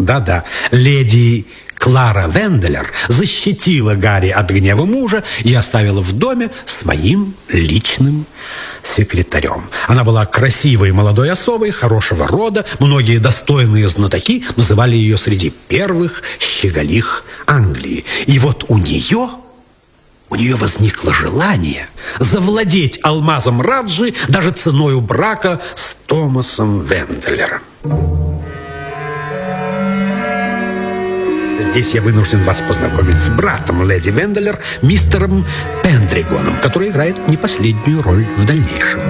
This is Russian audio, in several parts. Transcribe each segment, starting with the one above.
Да-да, леди Клара Венделер защитила Гарри от гнева мужа и оставила в доме своим личным секретарем. Она была красивой молодой особой, хорошего рода. Многие достойные знатоки называли ее среди первых щеголих Англии. И вот у нее возникло желание завладеть алмазом Раджи даже ценою брака с Томасом Венделером. Здесь я вынужден вас познакомить с братом леди Венделер, мистером Пендригоном, который играет не последнюю роль в дальнейшем.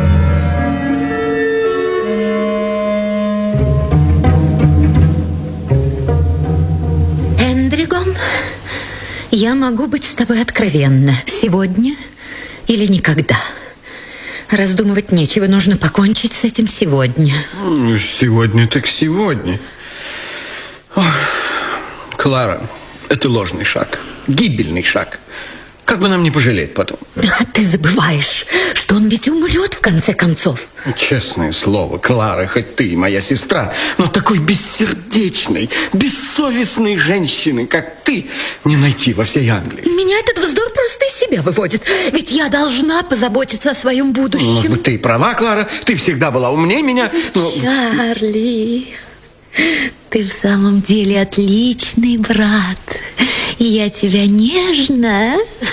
Пендригон, я могу быть с тобой откровенна. Сегодня или никогда. Раздумывать нечего, нужно покончить с этим сегодня. Сегодня так сегодня. Ох. Клара, это ложный шаг, гибельный шаг. Как бы нам не пожалеть потом. А ты забываешь, что он ведь умрет в конце концов. Честное слово, Клара, хоть ты и моя сестра, но такой бессердечной, бессовестной женщины, как ты, не найти во всей Англии. Меня этот вздор просто из себя выводит. Ведь я должна позаботиться о своем будущем. Может быть, ты и права, Клара, ты всегда была умнее меня. Но... Чарли... Ты в самом деле отличный брат. И я тебя нежно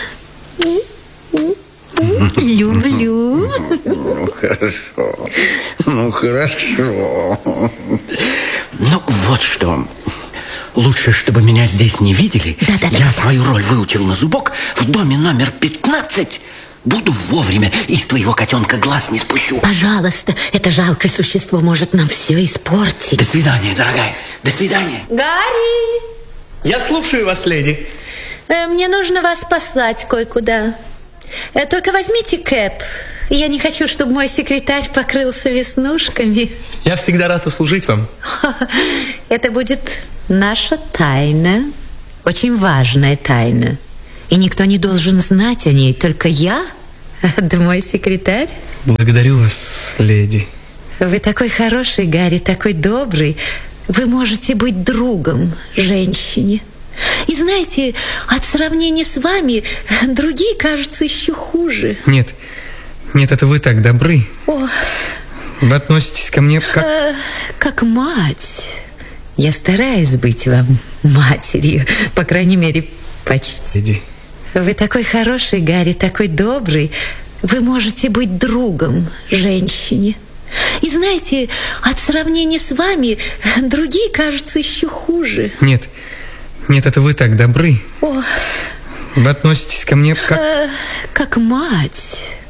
люблю. Ну, хорошо. Ну, вот что. Лучше, чтобы меня здесь не видели. Я свою роль выучил на зубок. В доме номер 15 буду вовремя, и с твоего котенка глаз не спущу. Пожалуйста, это жалкое существо может нам все испортить. До свидания, дорогая. До свидания. Гарри! Я слушаю вас, леди. Мне нужно вас послать кое-куда. Только возьмите кэп. Я не хочу, чтобы мой секретарь покрылся веснушками. Я всегда рад услужить вам. Это будет наша тайна. Очень важная тайна. И никто не должен знать о ней, только я, да мой секретарь. Благодарю вас, леди. Вы такой хороший, Гарри, такой добрый. Вы можете быть другом женщине. И знаете, от сравнения с вами другие кажутся еще хуже. Нет, это вы так добры. О. Вы относитесь ко мне как... Как мать. Я стараюсь быть вам матерью, по крайней мере, почти. Леди. Вы такой хороший, Гарри, такой добрый. Вы можете быть другом женщине. И знаете, от сравнения с вами другие кажутся еще хуже. Нет, это вы так добры. О. Вы относитесь ко мне как... Как мать.